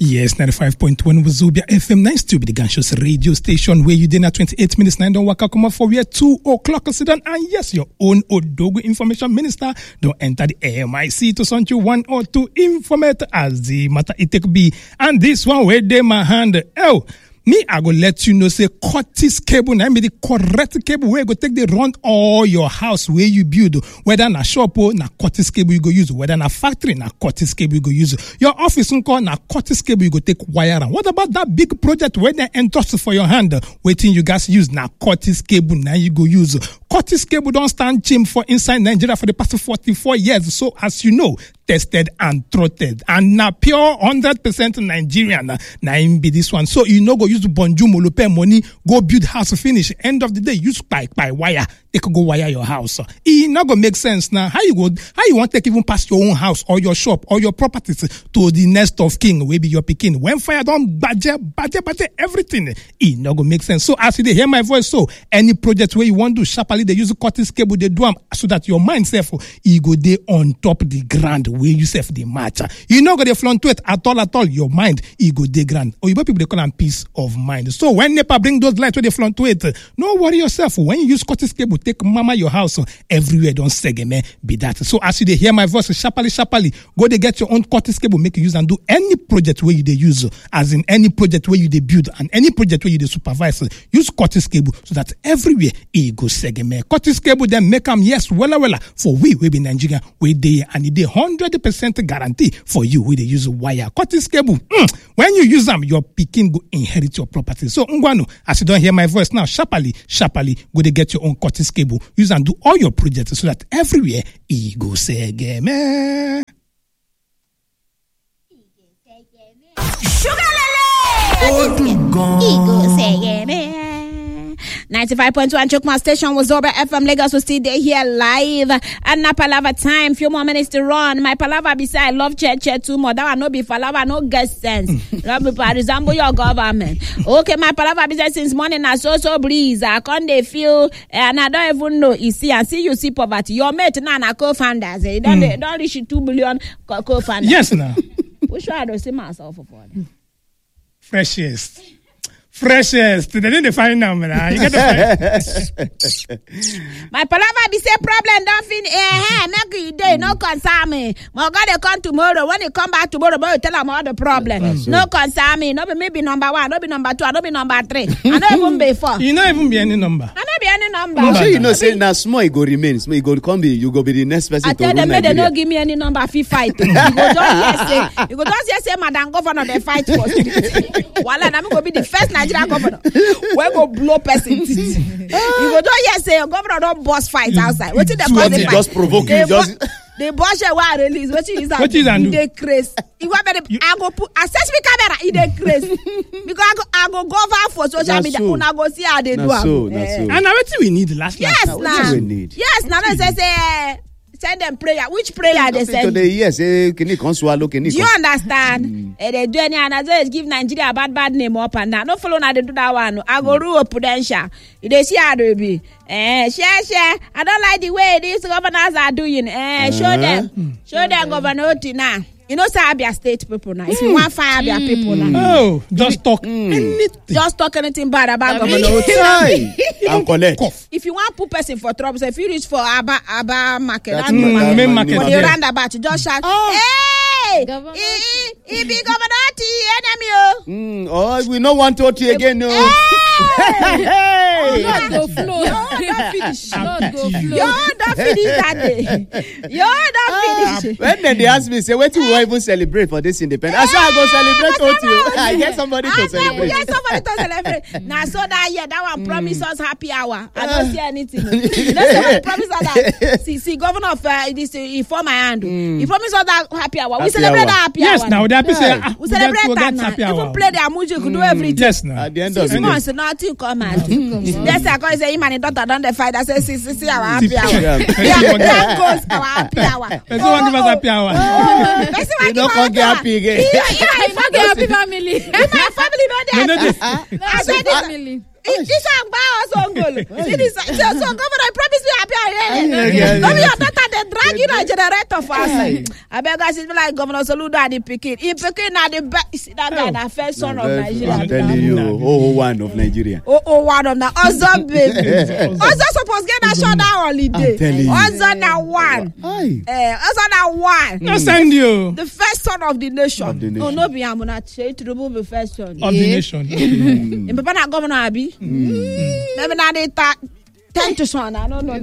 Yes, 95.1 Wazobia FM 9 still be the Ganshos radio station where you dinner 28 minutes 9 don't waka come up for where 2 o'clock sit down. And yes, your own Odogo information minister don't enter the AMIC to send you 1 or 2 informate as the matter it take be. And this one where they my hand. Oh, me, I go let you know, say, Curtis cable, na be the correct cable where you go take the run all your house where you build. Whether na shop or na Curtis cable you go use. Whether na factory, na Curtis cable you go use. Your office, na Curtis cable you go take wire. And what about that big project where they entrust for your hand? Waiting you guys use, na Curtis cable, now you go use. Curtis cable don't stand chim for inside Nigeria for the past 44 years. So as you know, tested and trotted and na pure 100% Nigerian na him be this one. So you know go use bonju molope money go build house finish. End of the day use by wire. They could go wire your house. It not gonna make sense now. How you want to take even past your own house or your shop or your properties to the nest of king where be your picking. When fire don't badger everything. It not gonna make sense. So as you hear my voice, so any project where you want to do sharply they use a Curtis cable they do them so that your mind self you go there on top the ground where you self the match. You not gonna fluctuate at all. Your mind you go there grand. Or you people they call them peace of mind. So when NEPA bring those lights where they fluctuate, no worry yourself. When you use Curtis cable, take mama your house everywhere. Don't segame be that. So as you they hear my voice sharply, go they get your own Curtis cable, make you use and do any project where you they use, as in any project where you they build and any project where you they supervise. Use Curtis cable so that everywhere it go segame. Curtis cable then make them yes wella for we be Nigeria we they and they 100% guarantee for you we they use wire. Curtis cable. When you use them, your picking go inherit your property. So Ngwano, as you don't hear my voice now, sharply, go to get your own Curtis cable. Use and do all your projects so that everywhere it go segeme. Sugar Lele! 95.1 Chukma Station was over FM Lagos. We still there here live and na palava time. Few more minutes to run. My palava beside I love chair too more. That one no be palava, no get sense. Love me resemble your government. Okay, my palava beside since morning I so breeze. I can't they feel and I don't even know. You see poverty. Your mate now na co-founders. They don't reach 2 billion co-founders. Yes, now. Which one I don't see myself for? Freshest. They didn't find them, man. You get the My palava be say problem don't finish. Make you day no concern me. My God, they come tomorrow. When they come back tomorrow, boy, tell them all the problem. No concern me. No be maybe number 1. No be number 2. No be number 3. I don't even be 4. You not even be any number. I not be any number. No, sure you know say now small it go remain. Small it go come be. You go be the next person. I tell them they don't give me any number. Fee fight. You go just say Madam Governor they fight for street. Wala, I'm go be the first Nigerian governor. We go blow person. You go don't say your governor don't boss fight outside. What is the boss fight? Just provoke you. The boss will release. What is that? What is that? They craze. I go put access me camera. They craze because I go over for social media. Una go see how they do. And now what we need last. Yes, now. Yes, now they say. Send them prayer. Which prayer they send? Yes, can you swallow? Do you understand? They do any another give Nigeria a bad name up and down. No follow na they do that one. I go rule prudential. They see how they be. Share. I don't like the way these governors are doing. Show them governor now. You know, say Abia state people now. If you want fire Abia people now. Oh, just talk anything. Just talk anything bad about governor. If you want put person for trouble, so if you reach for Aba market, main market, for the roundabout, you just shout, hey, he be governor to enemy. Oh, we don't want to again, no. Lord go flow. Don't finish that day. Don't finish. When they ask me, say, what do you even celebrate for this independence? I say, I go celebrate with you. I get somebody to celebrate. Now, so that year, that one promise us happy hour. I don't see anything. That's promise us that. See, governor of this, he form my hand. He promised us that happy hour. We celebrate that happy hour. Yes, now the happy say, we celebrate that now. Even play their music, do everything. Yes, now. At the end of 6 months, nothing come out. Yes, I can say him and his daughter don't fight. I say, see our happy hour. Yeah, goes our happy hour. Person want give us happy hour. You don't come get happy again. If my family, family, no, I said family. This one buy us Ongolo. See this. So governor promise me happy again. Don't be your daughter they drag you a generator for us. I beg us be like Governor Soludo and the Pikin. In Pikin na the best. That guy na first son of Nigeria. I'm telling you, 001 of Nigeria. 001 of na Ozo baby. Ozo suppose get a short holiday. Ozo na one. Ozo na one. No send you. The first son of the nation. Oh no be am na to remove the first son of the nation. In Papa na governor abi. Maybe na they 10 to son. I don't know.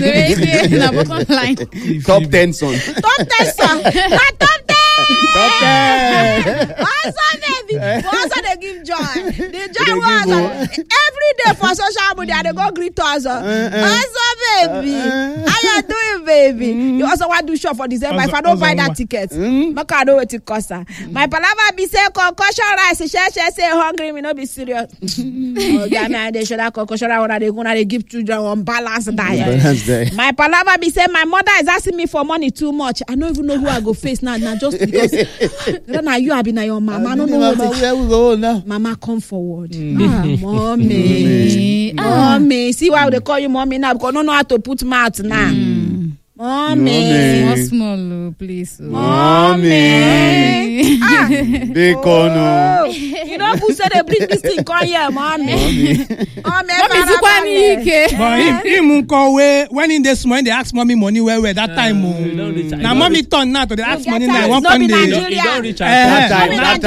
Top 10 son. Top 10 son. Not top 10. Top 10. Also, baby. Also, they give joy. The joy was every day for social media. They go greet us. Also, baby. How you doing, baby? You also want to shop for December. If I don't buy that ticket, I can't do it cost. My palava be say concussion rice. She say hungry. Me no be serious. Oh, yeah, man. They should have concussion rice. They gonna give children on balanced diet. My palava be say my mother is asking me for money too much. I don't even know who I go face now. Just because now you have been your mama. I don't know where we go now. Mama, come forward. Mommy. Mommy. See why they call you mommy now? Because I don't know how to put mouth now. Mommy. Small, please. Mommy. Big corner. You know who said they bring this thing? Come here, mommy. Mommy, but him go away when in this morning they ask mommy money where that time. Now mommy turn now to they ask money now. One pound day. You don't reach out. That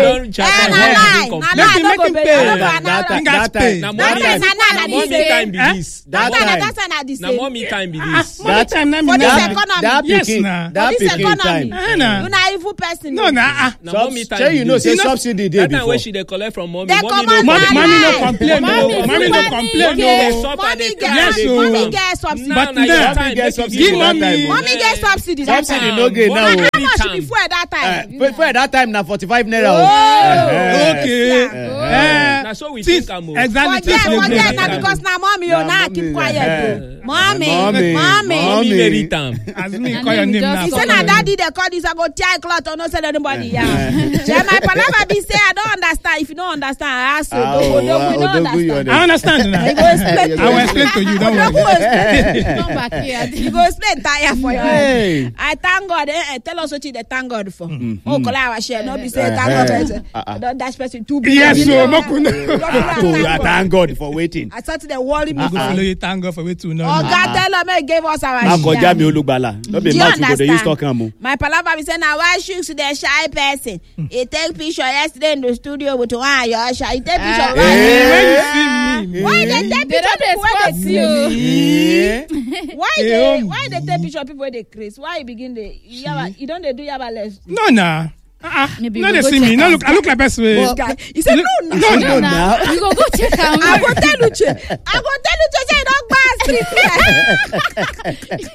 time. For this economy. Yes, that Pikin time. You're not evil person. No, say you know, say subsidy there before. When she they collect from mommy. Mommy no complain. Mommy no complain. Mommy get subsidy. But give mommy get subsidy. Subsidy no get now. How much before that time? Before that time, now 45 naira. Okay. That's so we think I'm exactly. Forget now because now mommy you now keep quiet. Mommy. Very time. As me call your name now. He said na daddy they call this I go tie cloth or no send anybody. Yeah. My palava be say I don't understand. If you don't understand, I ask you. Don't understand. I understand now. I will explain to you. Don't worry. Come back here. You go explain tire for you. I thank God. Tell us what you thank God for. Oh, call our share. No be say thank God. Don't dash person too big. Yes, so I thank God for waiting. I started to worry me. Thank God for waiting. Oh, God tell them they gave us our share. No be mouth you go dey use talk am. My palava be say na why Shooks the shy person. He take picture yesterday in the studio with one your shy. He take picture. Why they take picture when they see? Why they take picture people when they craze? Why you begin the you don't they do yaba less? No, nah. No, they see me. No, I look like best way. He said no. You go check him. I go tell you. Say you don't buy street.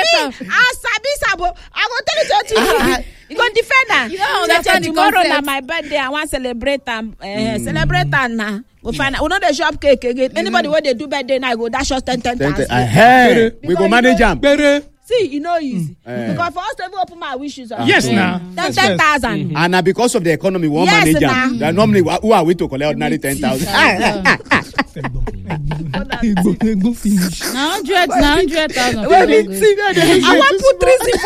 I go tell you. You go defend her. You don't understand the concept. On my birthday, I want to celebrate them. Celebrate now. Go find out. We know the shop cake again. Anybody when they do birthday now, go dash us 10,000. We go manage them. See, you know easy. Because for us to even open my wishes. Yes, now. 10,000. And because of the economy, we won't manage them. Normally, who are we to collect ordinary 10,000? Go finish. 100,000. I want to put 3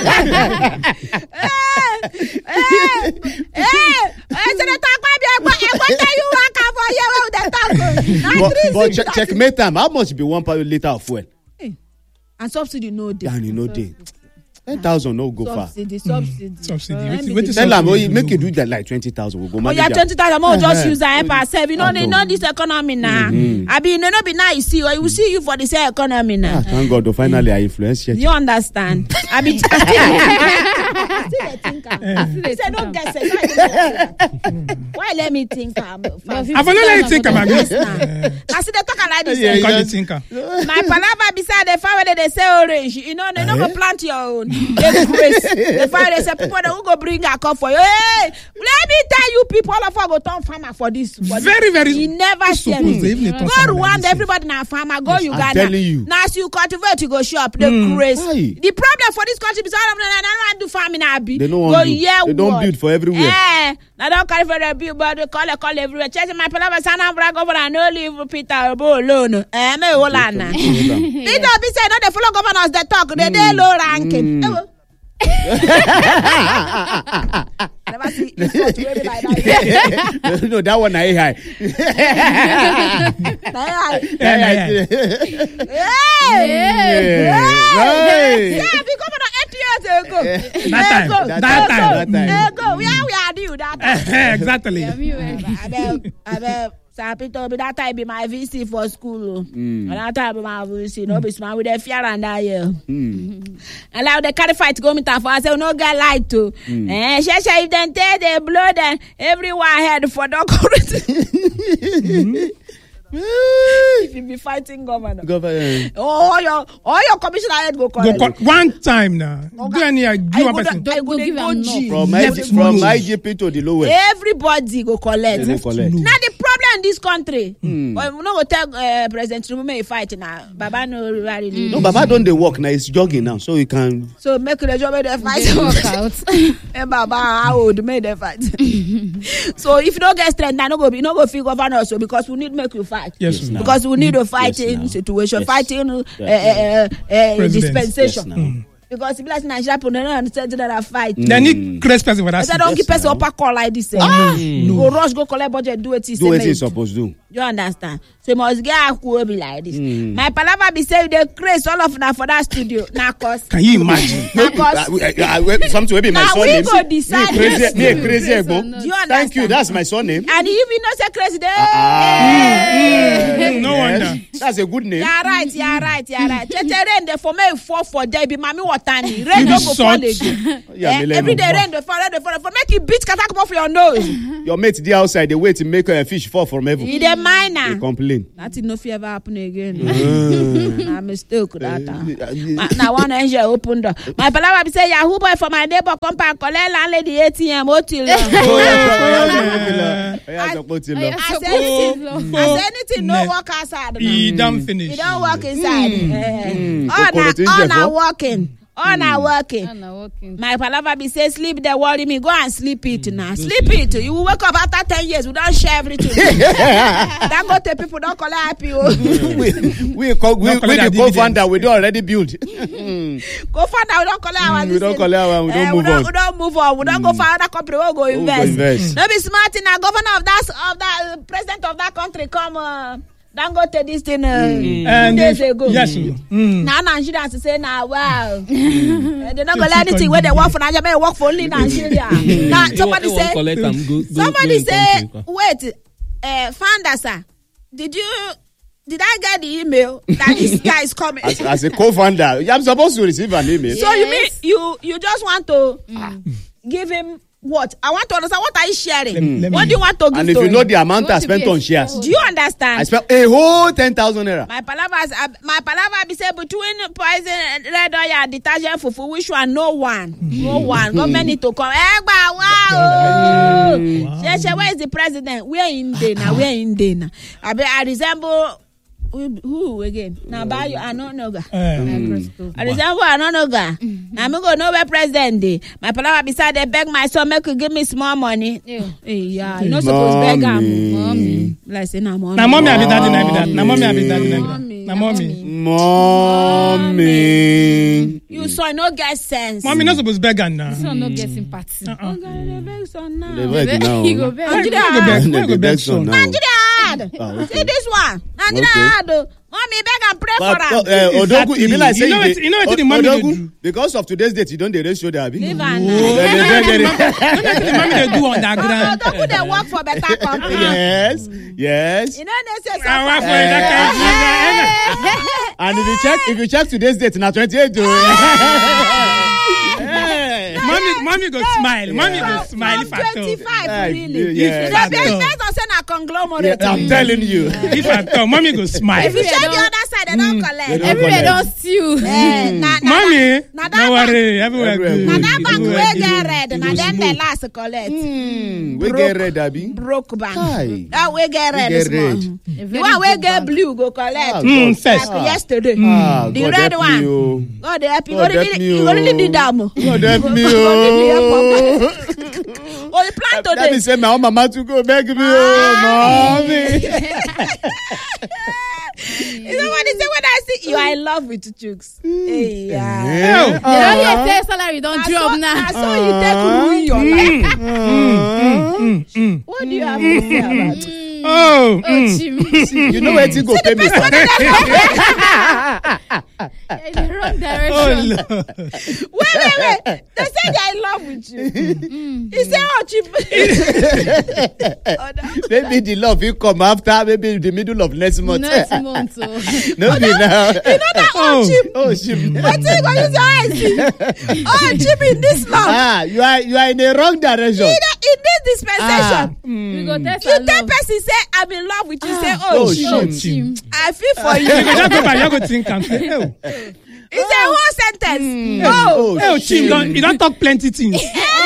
But checkmate them. How much be 1 liter of fuel? And subsidy no day. And no day. 10,000 no go far. Subsidy. Tell them, make you do that like 20,000. We'll go manage. 20,000. I'll just use that myself. You know, they know this economy now. I mean, they not be nice. See, or you will see you for this economy now. Thank God, finally I influence you. You understand? I mean, I said, don't guess it. Why let me think? I've only let you think about this. I see they talk like this. My palava beside the fire where they say orange. You know, they don't go plant your own. The fire they say people don't go bring a cup for you. Hey, let me tell you, people, all of us go turn farmer for this. Very. You never see me. Go Rwanda, everybody now farmer. Go Uganda. I'm telling you. Now as you cultivate, you go shop. The grace. The problem for this country is all of them. I don't do farming. They don't build for everywhere. Now don't carry for the billboard, call everywhere. Chasing my palava, Sana brag over and no leave Peter alone. Me Olana. It don't be said, not the fellow governors that talk, they low ranking. Never see No, that one I high. Yeah, we come on 8 years ago. That time. Yeah, we are due that time. Exactly. I bet that time be my VC for school. And that time be my VC. No be smart with the fear and that year. Allow the carry fight to go me for I say no get light to. If then they blow then everyone head for dog. If you be fighting governor. All your commissioner head go collect. One time now. Do any give one person. I go give him From IGP to the lowest. Everybody go collect. They collect. Now the problem in this country, we no go tell President Tinubu fight now. Baba no really. No, Baba don't they work now. He's jogging now, so he can. So make the job they fight. Work out. And Baba how old make the fight. So if you don't get strength, now no go feel governor so because we need make you fight. Yes, because we need a fighting situation, fighting dispensation. Because if like Nigeria, people don't understand that I fight. They need crazy person for that. They don't keep person up a call like this. Go rush, go collect budget, do it. Do what he's supposed to do. You understand? So you must get a cool be like this. My palava be say they craze all of now for that studio. Now cause can you imagine? Something will be my son name. Now we go decide. Me crazy. Do you understand? Thank you. That's my son name. And if you not say crazy, No wonder. That's a good name. You're right. Rain they for me fall for day be mami watani. Rain don't go fall again. Every day rain they fall. For make it beat katak off your nose. Your mate there outside they wait to make a fish fall from heaven. He the minor. They complain. That is no fear ever happen again. I mistake that time. Now one angel open door. My palava be say Yahoo boy for my neighbor come and collect landlady ATM Otilo. I say anything no work outside. He done finish. He don't work inside. All now working. All now working. My palava be say sleep they worry me. Go and sleep it now. Sleep it. You will wake up after 10 years. We don't share everything. That go to people don't call happy. We the co-founder we don't already build. Co-founder we don't call our. We don't call our. We don't move on. We don't move on. We don't go for other country. We go invest. No be smart now. Governor of that president of that country come. Don't go to this thing 2 days ago. Yes. Now Nigeria to say now, wow. They don't go let anything where they work for Nigeria, they work for only Nigeria. Now somebody say, wait, founder sir, did I get the email that this guy is coming? As a co-founder, I'm supposed to receive an email. So you mean you just want to give him what? I want to understand what are you sharing? What do you want to give and if to you him? know the amount I spent on shares. Do you understand? I spent a whole 10,000 naira. My palava be say between poison red oil and detergent fufu, which one? No one. Government need to come. Wow. Where is the president? We're in there. I resemble who again? Now buy you Anonoga. I resemble Anonoga. Now I'm going nowhere president day. My palava beside they beg my son make you give me small money. Yeah, you not supposed to beg him. Mommy. Like say now mommy. Now mommy I be daddy. Now mommy. You son no get sense. Mommy not supposed to beg her now. Son no get sympathy. They beg son now. They beg now. He go beg. They beg son now. Nigeria. See this one. Nigeria. Mommy beg and pray for her. Odogu, you be like saying you know what the mommy they do? Because of today's date, you don't the ratio there. Leave her now. The mommy they do underground. Odogu they work for better company. Yes. You know they say and if you check today's date, now 28. Mommy go smile. Mommy go smile if I 25 really. Yes. Based on saying a conglomerate. I'm telling you. If I come, mommy go smile. If you check the other side, they don't collect. Everywhere don't steal. Mommy, no worry. Everywhere good. Now that bank we get red. Now then the last collect. We get red, Abby. Broke bank. That we get red. The one we get blue go collect. First. Like yesterday. The red one. God help you. You only need that more. God help me. Oh we plan Let today. me say my own mama to go beg me, mommy. Somebody say when I see you, I love with chooks. Hey, yeah. Yeah. Now you say salary don't drop now. I saw you take your life. What do you have to say about it? Oh, Chim. You know where to go pay me. In the wrong direction. Wait. They said I love with you. He said, oh, cheap. Maybe the love will come after maybe the middle of next month. Next month. No, be now. You know that cheap. Oh, shit. What you gonna use your eyes see? Oh, cheap in this love. You are in the wrong direction. In this dispensation. We go test You our tell love. person say I'm in love with you. Say, Oh, oh, shit. Chim. I feel for you. you go just go back, you go think and say, oh, It's a whole sentence. Oh, oh, Chim, you don't talk plenty things.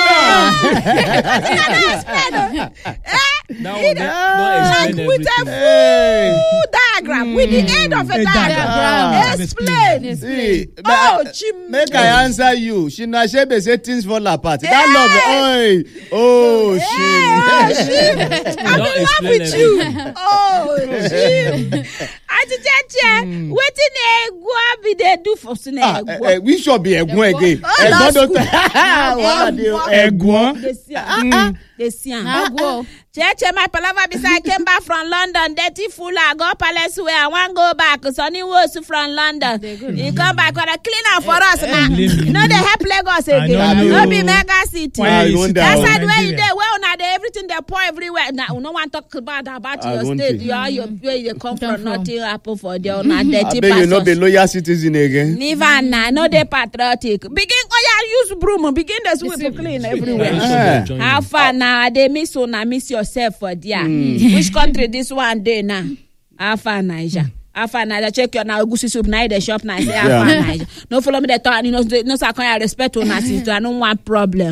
That one don't explain With a everything. full diagram, with the end of a A diagram. diagram. Explain. See, Oh, Chim. make I answer you. She na shebe say things fall apart. That love, oi, oh, shit. I'm in love with you. Oh, Jim. Auntie Cheche, wetin egwu be dey do for Sinegwu? We should be egun again. last Egun don't. Egwon. They see am. Agwo. Cheche, my palava be say I came back from London. Dirty fool, I go palace where I want go back. Sonny was from London. He come back with a cleaner for us now. You know they help Lagos again. know. No be mega city. Why you sit That's down? why the way you Nigeria. there. Well, now everything they pour everywhere. Now no one talk about I your won't state. take. Where you come from. from. Nothing happen for there. Now dirty I beg you not be pastors. loyal citizen again. Never now. No they patriotic. Begin. Oh yeah, use broom. Begin the sweep to clean everywhere. How far now? They miss you now. Miss yourself for there. Which country this one day now? How far Niger? How far Niger? Check your now. Goosey soup now. The shop now. Say how far Niger? No follow me the talk. You know, no say I can't respect you now. I don't want problem.